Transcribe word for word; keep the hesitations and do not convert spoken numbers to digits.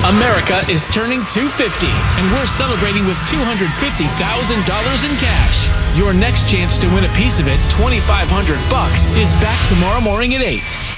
America is turning two hundred fifty, and we're celebrating with two hundred fifty thousand dollars in cash. Your next chance to win a piece of it, twenty-five hundred bucks, is back tomorrow morning at eight.